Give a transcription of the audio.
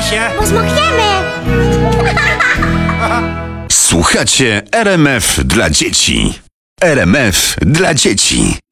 bój się. Bo zmokniemy. Słuchacie RMF dla dzieci. RMF dla dzieci.